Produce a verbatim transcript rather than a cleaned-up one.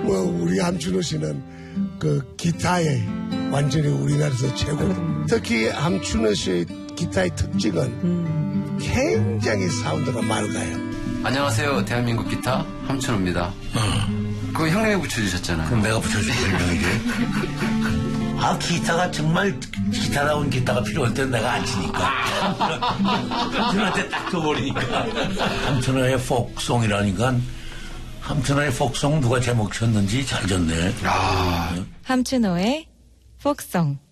뭐 우리 함춘호 씨는 그 기타에 완전히 우리나라에서 최고. 특히 함춘호 씨의 기타의 특징은 음. 굉장히 사운드가 맑아요. 안녕하세요. 대한민국 기타 함춘호입니다. 어. 그거 형님이 붙여주셨잖아요. 그럼 내가 붙여줄 별명이지. 아, 기타가 정말 기타다운 기타가 필요할 땐 내가 안 치니까. 함춘호한테 딱 줘버리니까. 함춘호의 폭송이라니까. 함춘호의 폭송 누가 제목 쳤는지 잘 졌네. 아. 함춘호의 폭송.